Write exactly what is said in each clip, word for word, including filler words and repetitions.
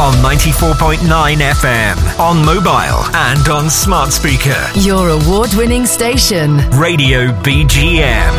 on ninety-four point nine F M, on mobile and on smart speaker. Your award-winning station. Radio B G M.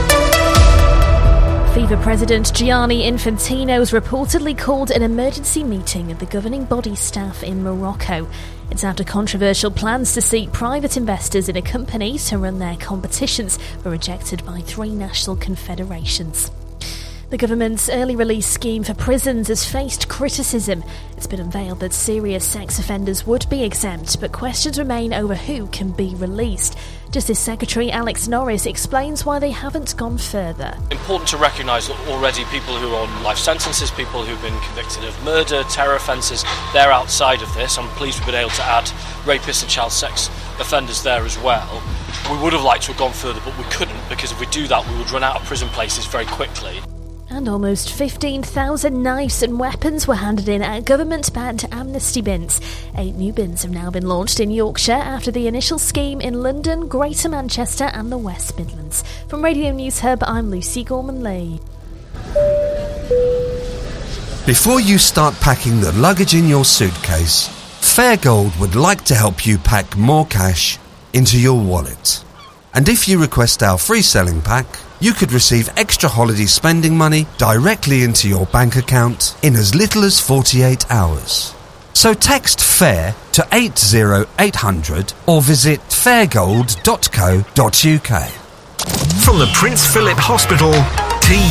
FIFA President Gianni Infantino has reportedly called an emergency meeting of the governing body staff in Morocco. It's after controversial plans to seek private investors in a company to run their competitions were rejected by three national confederations. The government's early release scheme for prisons has faced criticism. It's been unveiled that serious sex offenders would be exempt, but questions remain over who can be released. Justice Secretary Alex Norris explains why they haven't gone further. Important to recognise that already people who are on life sentences, people who've been convicted of murder, terror offences, they're outside of this. I'm pleased we've been able to add rapists and child sex offenders there as well. We would have liked to have gone further, but we couldn't, because if we do that, we would run out of prison places very quickly. And almost fifteen thousand knives and weapons were handed in at government-backed amnesty bins. Eight new bins have now been launched in Yorkshire after the initial scheme in London, Greater Manchester and the West Midlands. From Radio News Hub, I'm Lucy Gorman-Lee. Before you start packing the luggage in your suitcase, Fairgold would like to help you pack more cash into your wallet. And if you request our free selling pack, you could receive extra holiday spending money directly into your bank account in as little as forty-eight hours. So text FAIR to eight zero eight hundred or visit fairgold dot co dot uk. From the Prince Philip Hospital